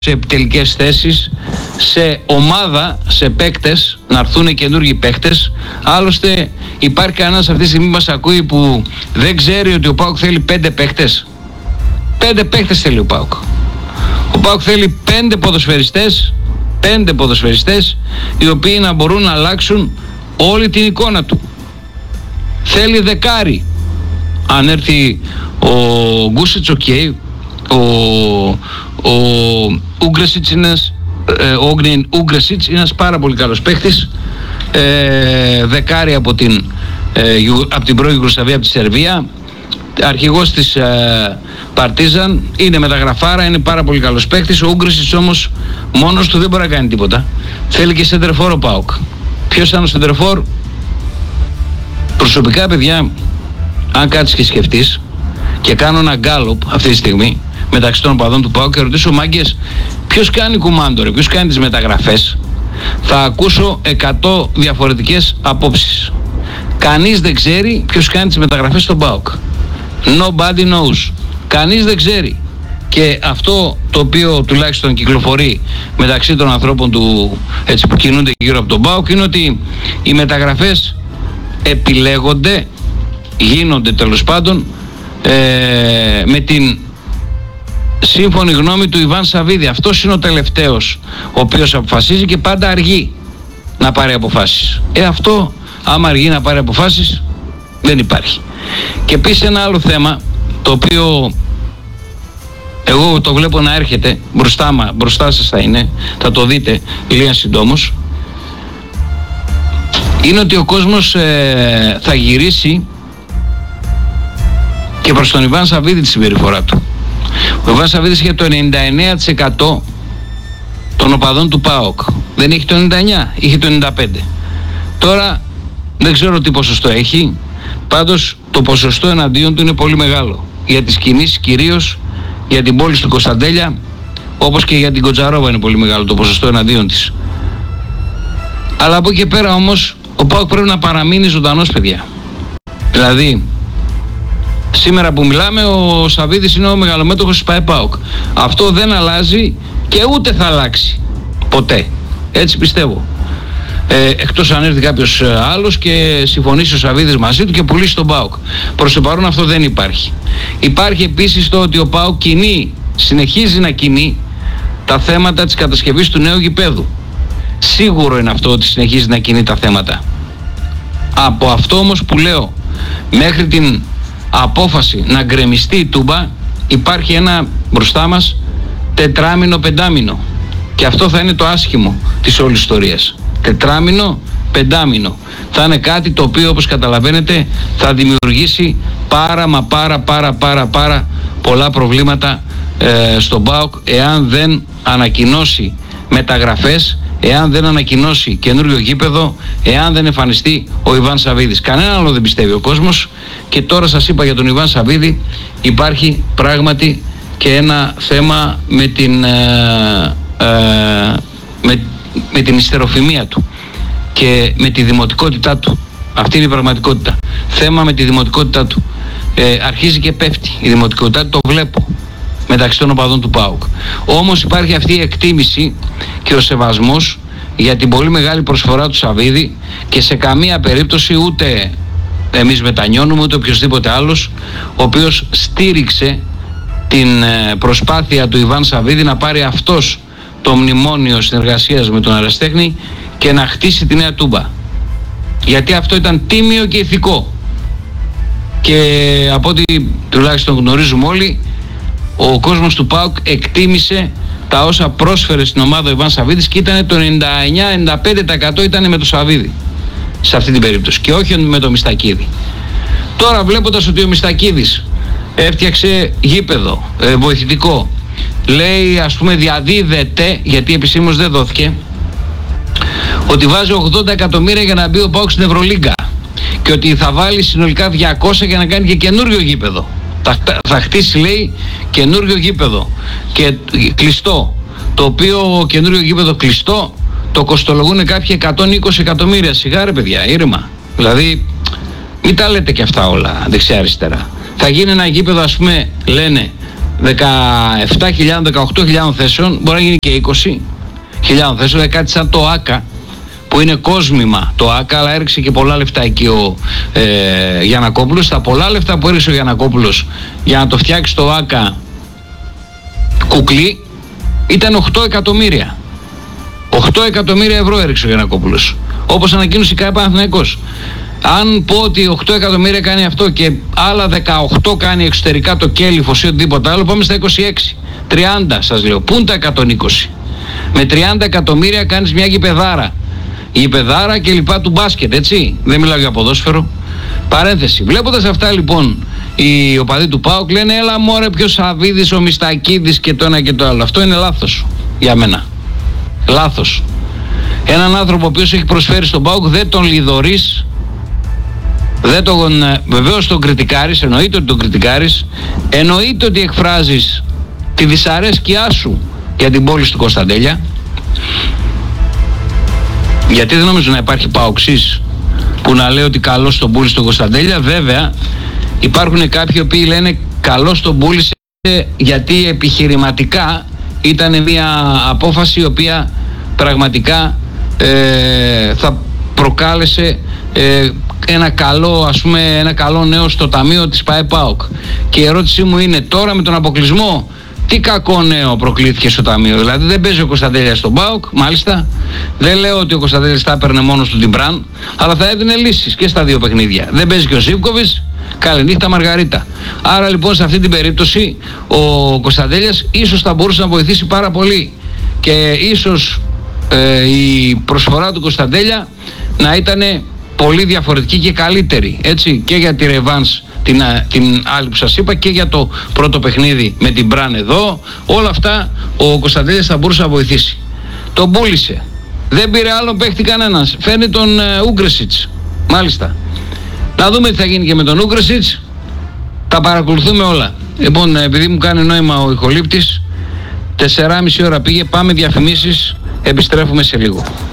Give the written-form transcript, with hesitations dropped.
σε επιτελικές θέσεις, σε ομάδα, σε παίκτες, να έρθουν καινούργιοι παίκτες. Άλλωστε υπάρχει κανένας αυτή τη στιγμή που μας ακούει που δεν ξέρει ότι ο ΠΑΟΚ θέλει 5 παίκτες. 5 παίκτες θέλει ο ΠΑΟΚ. Ο ΠΑΟΚ θέλει 5 ποδοσφαιριστές οι οποίοι να μπορούν να αλλάξουν όλη την εικόνα του. Θέλει δεκάρι. Αν έρθει ο Γκούσιτς, ο Ούγκρεσιτς είναι ένας πάρα πολύ καλός παίχτης, δεκάρι από την πρώην Ιουγκοσλαβία, από τη Σερβία, αρχηγός της Παρτίζαν, είναι μεταγραφάρα, είναι πάρα πολύ καλός παίχτης. Ο Ούγκρεσιτς όμως μόνος του δεν μπορεί να κάνει τίποτα. Θέλει και σεντερφόρ ο ΠΑΟΚ. Ποιος ήταν ο σεντερφόρ? Προσωπικά, παιδιά, αν κάτσεις και σκεφτείς και κάνω ένα γκάλωπ αυτή τη στιγμή μεταξύ των οπαδών του ΠΑΟΚ και ρωτήσω, μάγκες, ποιος κάνει κουμάντο, ποιος κάνει τις μεταγραφές, θα ακούσω 100 διαφορετικές απόψεις. Κανείς δεν ξέρει ποιος κάνει τις μεταγραφές στον ΠΑΟΚ. Nobody knows. Κανείς δεν ξέρει. Και αυτό το οποίο τουλάχιστον κυκλοφορεί μεταξύ των ανθρώπων του, έτσι, που κινούνται γύρω από τον ΠΑΟΚ, είναι ότι οι μεταγραφές επιλέγονται, γίνονται τέλος πάντων με την σύμφωνη γνώμη του Ιβάν Σαββίδη. Αυτός είναι ο τελευταίος ο οποίος αποφασίζει και πάντα αργεί να πάρει αποφάσεις. Αυτό, άμα αργεί να πάρει αποφάσεις, δεν υπάρχει. Και επίσης ένα άλλο θέμα, το οποίο εγώ το βλέπω να έρχεται μπροστά σας, θα το δείτε λίγα συντόμως, είναι ότι ο κόσμος θα γυρίσει και προς τον Ιβάν Σαββίδη τη συμπεριφορά του. Ο Ιβάν Σαββίδης είχε το 99% των οπαδών του ΠΑΟΚ. Δεν είχε το 99%, είχε το 95%. Τώρα δεν ξέρω τι ποσοστό έχει, πάντως το ποσοστό εναντίον του είναι πολύ μεγάλο. Για τις κινήσεις κυρίως, για την πόλη του Κωνσταντέλια, όπως και για την Κοτζαρόβα είναι πολύ μεγάλο το ποσοστό εναντίον της. Αλλά από εκεί και πέρα όμως ο ΠΑΟΚ πρέπει να παραμείνει ζωντανός, παιδιά. Δηλαδή, σήμερα που μιλάμε, ο Σαββίδης είναι ο μεγαλομέτωχος της ΠΑΕ-ΠΑΟΚ. Αυτό δεν αλλάζει και ούτε θα αλλάξει ποτέ. Έτσι πιστεύω. Εκτός αν έρθει κάποιος άλλος και συμφωνήσει ο Σαββίδης μαζί του και πουλήσει τον ΠΑΟΚ. Προς το παρόν αυτό δεν υπάρχει. Υπάρχει επίσης το ότι ο ΠΑΟΚ συνεχίζει να κινεί τα θέματα της κατασκευής του νέου γηπέδου. Σίγουρο είναι αυτό ότι συνεχίζει να κινεί τα θέματα. Από αυτό όμως που λέω, μέχρι την απόφαση να γκρεμιστεί η Τούμπα, υπάρχει ένα μπροστά μας 4μηνο-5μηνο. Και αυτό θα είναι το άσχημο της όλης ιστορίας. 4μηνο-5μηνο. Θα είναι κάτι το οποίο, όπως καταλαβαίνετε, θα δημιουργήσει πάρα πολλά προβλήματα στον ΠΑΟΚ, εάν δεν ανακοινώσει μεταγραφές, εάν δεν ανακοινώσει καινούριο γήπεδο, εάν δεν εμφανιστεί ο Ιβάν Σαββίδης. Κανένα άλλο δεν πιστεύει ο κόσμος. Και τώρα σας είπα για τον Ιβάν Σαββίδη, υπάρχει πράγματι και ένα θέμα με την ιστεροφημία του και με τη δημοτικότητά του. Αυτή είναι η πραγματικότητα. Θέμα με τη δημοτικότητά του. Αρχίζει και πέφτει η δημοτικότητά του, το βλέπω μεταξύ των οπαδών του ΠΑΟΚ. Όμως υπάρχει αυτή η εκτίμηση και ο σεβασμός για την πολύ μεγάλη προσφορά του Σαββίδη, και σε καμία περίπτωση ούτε εμείς μετανιώνουμε ούτε οποιοδήποτε άλλος, ο οποίος στήριξε την προσπάθεια του Ιβάν Σαββίδη να πάρει αυτός το μνημόνιο συνεργασίας με τον Αεραστέχνη και να χτίσει τη νέα Τούμπα. Γιατί αυτό ήταν τίμιο και ηθικό. Και από ό,τι τουλάχιστον γνωρίζουμε όλοι, ο κόσμος του ΠΑΟΚ εκτίμησε τα όσα πρόσφερε στην ομάδα ο Ιβάν Σαββίδης, και ήταν το 99-95% ήταν με το Σαββίδη σε αυτή την περίπτωση και όχι με το Μιστακίδη. Τώρα, βλέποντας ότι ο Μιστακίδης έφτιαξε γήπεδο βοηθητικό, λέει, ας πούμε, διαδίδεται, γιατί επισήμως δεν δόθηκε, ότι βάζει 80 εκατομμύρια για να μπει ο ΠΑΟΚ στην Ευρωλίγκα και ότι θα βάλει συνολικά 200 για να κάνει και καινούριο γήπεδο. Θα χτίσει, λέει, καινούριο γήπεδο και κλειστό, το οποίο καινούριο γήπεδο κλειστό το κοστολογούν κάποιοι 120 εκατομμύρια. Σιγά ρε παιδιά, ήρεμα. Δηλαδή μην τα λέτε και αυτά όλα δεξιά αριστερά. Θα γίνει ένα γήπεδο, ας πούμε, λένε 17.000-18.000 θέσεων, μπορεί να γίνει και 20.000 θέσεων, δηλαδή κάτι σαν το ΆΚΑ, που είναι κόσμημα το ΆΚΑ, αλλά έριξε και πολλά λεφτά εκεί ο Γιαννακόπουλος. Τα πολλά λεφτά που έριξε ο Γιαννακόπουλος για να το φτιάξει το ΆΚΑ κουκλί ήταν 8 εκατομμύρια. 8 εκατομμύρια ευρώ έριξε ο Γιαννακόπουλος. Όπως ανακοίνωσε η ΚΑΕ Παναθηναϊκός. Αν πω ότι 8 εκατομμύρια κάνει αυτό και άλλα 18 κάνει εξωτερικά το κέλυφος ή οτιδήποτε άλλο, πάμε στα 26. 30 σας λέω. Πού είναι τα 120? Με 30 εκατομμύρια κάνεις μια γηπεδάρα. Γηπεδάρα και λοιπά του μπάσκετ, έτσι. Δεν μιλάω για ποδόσφαιρο. Παρένθεση. Βλέποντας αυτά λοιπόν, οι οπαδοί του ΠΑΟΚ λένε έλα μωρέ ποιος Σαββίδης, ο Μιστακίδης και το ένα και το άλλο. Αυτό είναι λάθος για μένα. Λάθος. Έναν άνθρωπο ο οποίος έχει προσφέρει στον ΠΑΟΚ δεν τον λιδωρείς, δεν τον, βεβαίως τον κριτικάρεις, εννοείται ότι τον κριτικάρεις, εννοείται ότι εκφράζεις τη δυσαρέσκειά σου για την πόλη του Κωνσταντέλια, γιατί δεν νομίζω να υπάρχει ΠΑΟΚΣής που να λέει ότι καλώς τον πούλησε στον Κωνσταντέλια. Βέβαια υπάρχουν κάποιοι οποίοι λένε καλώς τον πούλησε γιατί επιχειρηματικά ήταν μια απόφαση η οποία πραγματικά θα προκάλεσε ένα καλό, ας πούμε, ένα καλό νέο στο ταμείο της ΠΑΕ-ΠΑΟΚ. Και η ερώτησή μου είναι τώρα με τον αποκλεισμό τι κακό νέο προκλήθηκε στο ταμείο? Δηλαδή δεν παίζει ο Κωνσταντέλιας στον ΠΑΟΚ, μάλιστα. Δεν λέω ότι ο Κωνσταντέλιας θα έπαιρνε μόνος του την Μπραν, αλλά θα έδινε λύσεις και στα δύο παιχνίδια. Δεν παίζει και ο Ζίβκοβιτς, καληνύχτα Μαργαρίτα. Άρα λοιπόν σε αυτή την περίπτωση ο Κωνσταντέλιας ίσως θα μπορούσε να βοηθήσει πάρα πολύ και ίσως η προσφορά του Κωνσταντέλια να ήταν πολύ διαφορετική και καλύτερη, έτσι, και για τη ρεβάνς την άλλη που σας είπα και για το πρώτο παιχνίδι με την Μπραν εδώ. Όλα αυτά ο Κωνσταντέλιας θα μπορούσε να βοηθήσει. Τον πούλησε, δεν πήρε άλλον παίχτη κανένας, φέρνει τον Ούγκρεσιτς, μάλιστα. Να δούμε τι θα γίνει και με τον Ούγκρεσιτς, τα παρακολουθούμε όλα. Λοιπόν, επειδή μου κάνει νόημα ο ηχολήπτης, 4,5 ώρα πήγε, πάμε διαφημίσεις, επιστρέφουμε σε λίγο.